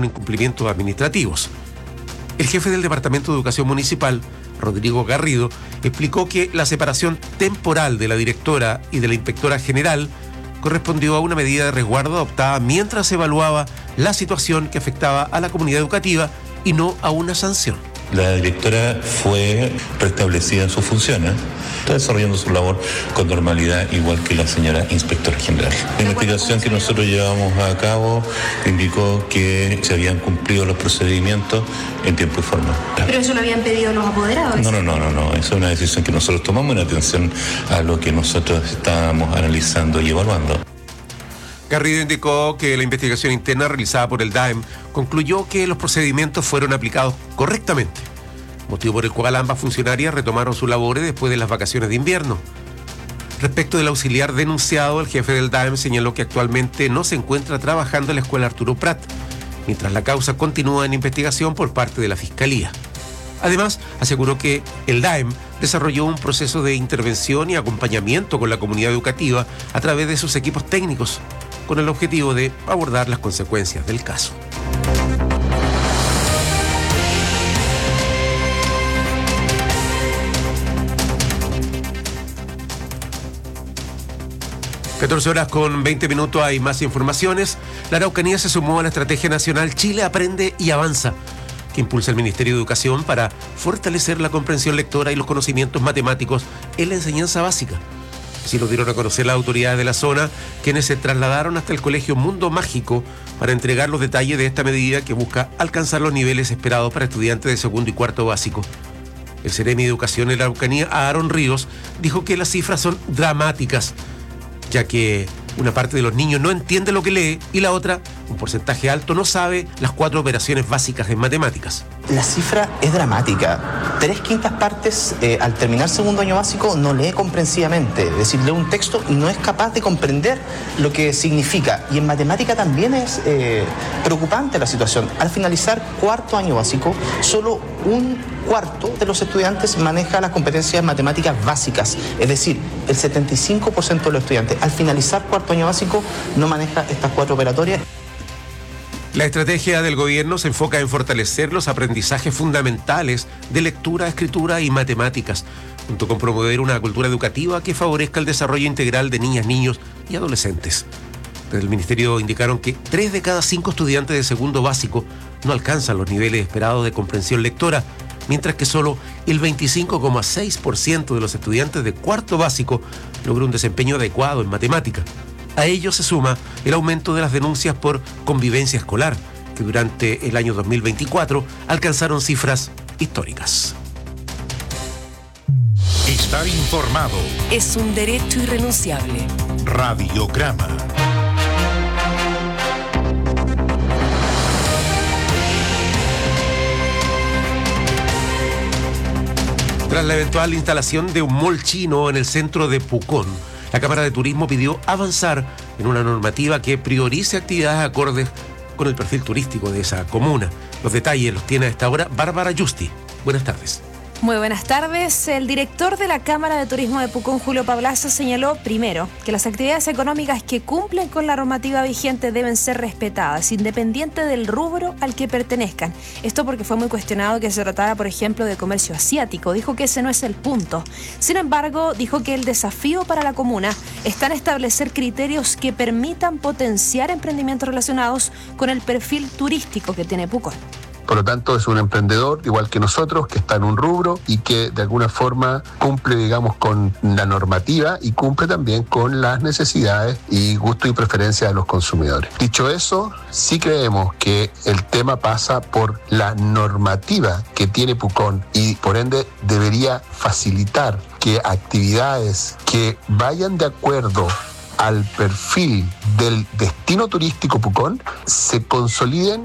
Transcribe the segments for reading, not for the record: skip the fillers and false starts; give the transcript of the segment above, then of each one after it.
incumplimientos administrativos. El jefe del Departamento de Educación Municipal, Rodrigo Garrido, explicó que la separación temporal de la directora y de la inspectora general correspondió a una medida de resguardo adoptada mientras se evaluaba la situación que afectaba a la comunidad educativa y no a una sanción. La directora fue restablecida en sus funciones, está desarrollando su labor con normalidad, igual que la señora inspectora general. La investigación que nosotros llevamos a cabo indicó que se habían cumplido los procedimientos en tiempo y forma. ¿Pero eso lo habían pedido los apoderados? No. Esa es una decisión que nosotros tomamos en atención a lo que nosotros estábamos analizando y evaluando. Garrido indicó que la investigación interna realizada por el DAEM concluyó que los procedimientos fueron aplicados correctamente, motivo por el cual ambas funcionarias retomaron sus labores después de las vacaciones de invierno. Respecto del auxiliar denunciado, el jefe del DAEM señaló que actualmente no se encuentra trabajando en la escuela Arturo Prat, mientras la causa continúa en investigación por parte de la Fiscalía. Además, aseguró que el DAEM desarrolló un proceso de intervención y acompañamiento con la comunidad educativa a través de sus equipos técnicos, con el objetivo de abordar las consecuencias del caso. (14:20) hay más informaciones. La Araucanía se sumó a la Estrategia Nacional Chile Aprende y Avanza, que impulsa el Ministerio de Educación para fortalecer la comprensión lectora y los conocimientos matemáticos en la enseñanza básica. Así lo dieron a conocer las autoridades de la zona, quienes se trasladaron hasta el Colegio Mundo Mágico para entregar los detalles de esta medida que busca alcanzar los niveles esperados para estudiantes de segundo y cuarto básico. El Seremi de Educación en la Araucanía, Aaron Ríos, dijo que las cifras son dramáticas, ya que una parte de los niños no entiende lo que lee y la otra, un porcentaje alto, no sabe las 4 operaciones básicas en matemáticas. La cifra es dramática. 3/5 partes al terminar segundo año básico no lee comprensivamente. Es decir, lee un texto y no es capaz de comprender lo que significa. Y en matemática también es preocupante la situación. Al finalizar cuarto año básico, solo 1/4 de los estudiantes maneja las competencias matemáticas básicas. Es decir, el 75% de los estudiantes al finalizar cuarto año básico no maneja estas 4 operatorias. La estrategia del gobierno se enfoca en fortalecer los aprendizajes fundamentales de lectura, escritura y matemáticas, junto con promover una cultura educativa que favorezca el desarrollo integral de niñas, niños y adolescentes. Desde el Ministerio indicaron que 3 de cada 5 estudiantes de segundo básico no alcanzan los niveles esperados de comprensión lectora, mientras que solo el 25,6% de los estudiantes de cuarto básico logró un desempeño adecuado en matemática. A ello se suma el aumento de las denuncias por convivencia escolar, que durante el año 2024 alcanzaron cifras históricas. Estar informado es un derecho irrenunciable. Radiograma. Tras la eventual instalación de un mall chino en el centro de Pucón, la Cámara de Turismo pidió avanzar en una normativa que priorice actividades acordes con el perfil turístico de esa comuna. Los detalles los tiene a esta hora Bárbara Justi. Buenas tardes. Muy buenas tardes. El director de la Cámara de Turismo de Pucón, Julio Pablaza, señaló primero que las actividades económicas que cumplen con la normativa vigente deben ser respetadas, independiente del rubro al que pertenezcan. Esto porque fue muy cuestionado que se tratara, por ejemplo, de comercio asiático. Dijo que ese no es el punto. Sin embargo, dijo que el desafío para la comuna está en establecer criterios que permitan potenciar emprendimientos relacionados con el perfil turístico que tiene Pucón. Por lo tanto, es un emprendedor, igual que nosotros, que está en un rubro y que de alguna forma cumple, digamos, con la normativa y cumple también con las necesidades y gustos y preferencias de los consumidores. Dicho eso, sí creemos que el tema pasa por la normativa que tiene Pucón y por ende debería facilitar que actividades que vayan de acuerdo al perfil del destino turístico Pucón se consoliden.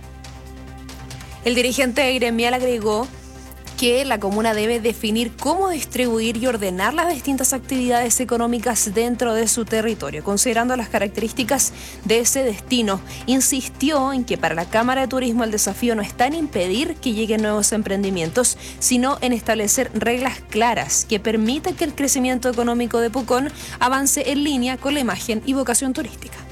El dirigente gremial agregó que la comuna debe definir cómo distribuir y ordenar las distintas actividades económicas dentro de su territorio, considerando las características de ese destino. Insistió en que para la Cámara de Turismo el desafío no está en impedir que lleguen nuevos emprendimientos, sino en establecer reglas claras que permitan que el crecimiento económico de Pucón avance en línea con la imagen y vocación turística.